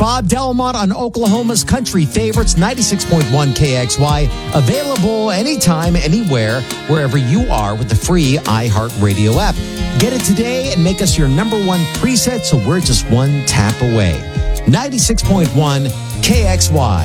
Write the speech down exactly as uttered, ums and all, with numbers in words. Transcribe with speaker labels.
Speaker 1: Bob Delmont on Oklahoma's Country Favorites, ninety-six point one K X Y. Available anytime, anywhere, wherever you are with the free iHeartRadio app. Get it today and make us your number one preset so we're just one tap away. ninety-six point one K X Y.